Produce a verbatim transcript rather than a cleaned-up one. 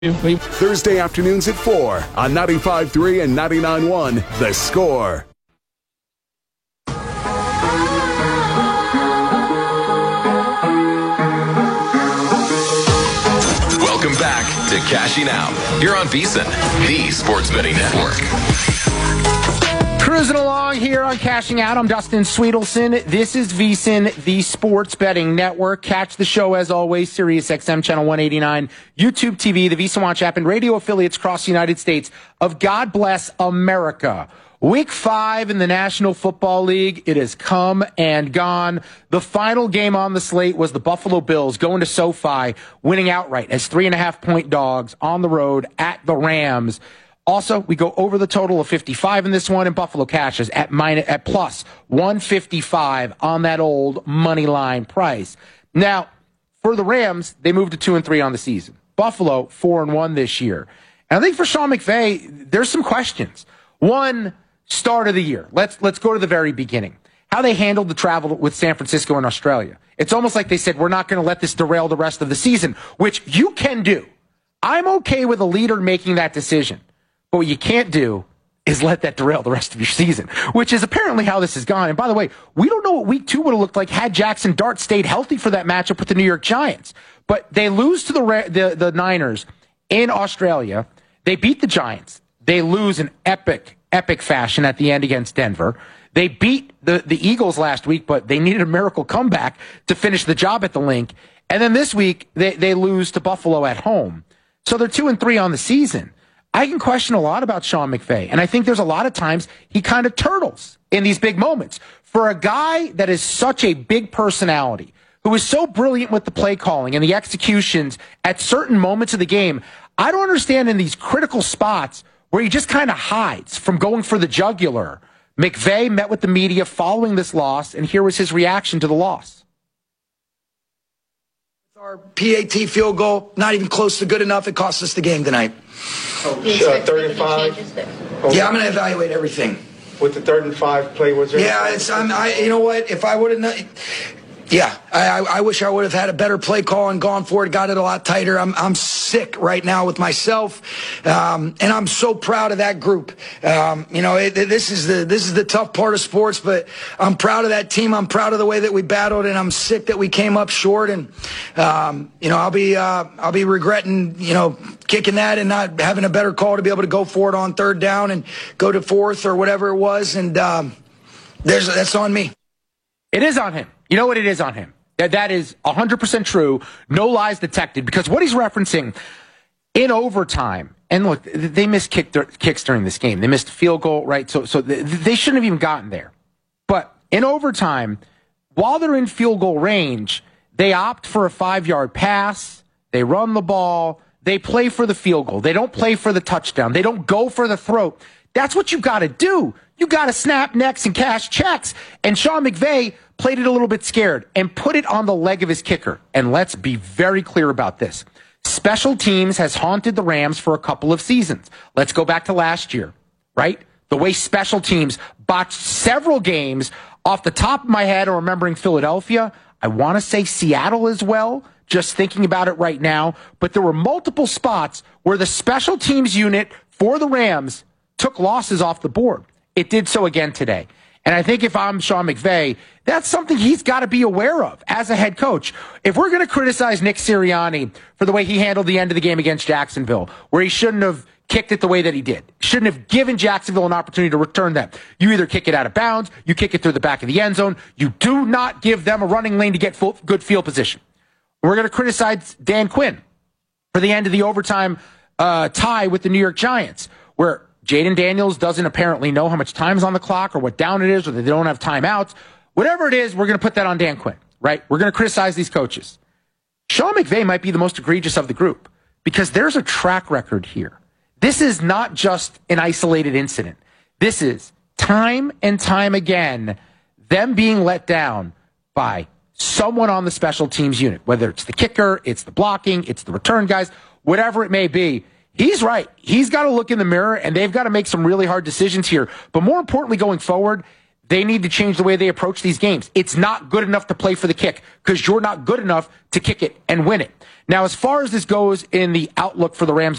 Thursday afternoons at four on ninety-five point three and ninety-nine point one, The Score. Welcome back to Cashing Out. You're on VSiN, the Sports Betting Network. Cruising along here on Cashing Out. I'm Dustin Sweetelson. This is VSiN, the Sports Betting Network. Catch the show, as always, Sirius X M Channel one eighty-nine, YouTube T V, the VSiN Watch app, and radio affiliates across the United States of God Bless America. Week five in the National Football League. It has come and gone. The final game on the slate was the Buffalo Bills going to SoFi, winning outright as three and a half point dogs on the road at the Rams. Also, we go over the total of fifty-five in this one, and Buffalo cashes at minus, at plus one fifty-five on that old money line price. Now, for the Rams, they moved to two and three on the season. Buffalo four and one this year. And I think for Sean McVay, there's some questions. One, start of the year. Let's let's go to the very beginning. How they handled the travel with San Francisco and Australia. It's almost like they said, we're not going to let this derail the rest of the season, which you can do. I'm okay with a leader making that decision. But what you can't do is let that derail the rest of your season, which is apparently how this has gone. And by the way, we don't know what week two would have looked like had Jackson Dart stayed healthy for that matchup with the New York Giants. But they lose to the, the, the Niners in Australia. They beat the Giants. They lose in epic, epic fashion at the end against Denver. They beat the, the Eagles last week, but they needed a miracle comeback to finish the job at the Link. And then this week, they, they lose to Buffalo at home. So they're two and three on the season. I can question a lot about Sean McVay, and I think there's a lot of times he kind of turtles in these big moments. For a guy that is such a big personality, who is so brilliant with the play calling and the executions at certain moments of the game, I don't understand in these critical spots where he just kind of hides from going for the jugular. McVay met with the media following this loss, and here was his reaction to the loss. Our P A T field goal, not even close to good enough. It cost us the game tonight. Oh, uh, third and five. Oh, yeah, I'm going to evaluate everything. With the third and five play, was there? Yeah, it's. I'm, I. You know what? If I would have. Yeah, I, I, I wish I would have had a better play call and gone for it, got it a lot tighter. I'm I'm sick right now with myself, um, and I'm so proud of that group. Um, you know, it, this is the this is the tough part of sports, but I'm proud of that team. I'm proud of the way that we battled, and I'm sick that we came up short. And um, you know, I'll be uh, I'll be regretting you know kicking that and not having a better call to be able to go for it on third down and go to fourth or whatever it was. And um, there's that's on me. It is on him. You know what it is on him? That that is one hundred percent true. No lies detected. Because what he's referencing in overtime, and look, they missed kick, kicks during this game. They missed a field goal, right? So so they shouldn't have even gotten there. But in overtime, while they're in field goal range, they opt for a five-yard pass. They run the ball. They play for the field goal. They don't play for the touchdown. They don't go for the throat. That's what you got to do. You got to snap necks and cash checks. And Sean McVay played it a little bit scared and put it on the leg of his kicker. And let's be very clear about this. Special teams has haunted the Rams for a couple of seasons. Let's go back to last year, right? The way special teams botched several games. Off the top of my head, or remembering Philadelphia, I want to say Seattle as well, just thinking about it right now. But there were multiple spots where the special teams unit for the Rams took losses off the board. It did so again today. And I think if I'm Sean McVay, that's something he's got to be aware of as a head coach. If we're going to criticize Nick Sirianni for the way he handled the end of the game against Jacksonville, where he shouldn't have kicked it the way that he did, shouldn't have given Jacksonville an opportunity to return that. You either kick it out of bounds, you kick it through the back of the end zone. You do not give them a running lane to get full, good field position. We're going to criticize Dan Quinn for the end of the overtime uh, tie with the New York Giants, where Jaden Daniels doesn't apparently know how much time is on the clock or what down it is, or they don't have timeouts. Whatever it is, we're going to put that on Dan Quinn, right? We're going to criticize these coaches. Sean McVay might be the most egregious of the group because there's a track record here. This is not just an isolated incident. This is time and time again them being let down by someone on the special teams unit, whether it's the kicker, it's the blocking, it's the return guys, whatever it may be. He's right. He's got to look in the mirror, and they've got to make some really hard decisions here. But more importantly, going forward, They need to change the way they approach these games. It's not good enough to play for the kick because you're not good enough to kick it and win it. Now, as far as this goes in the outlook for the Rams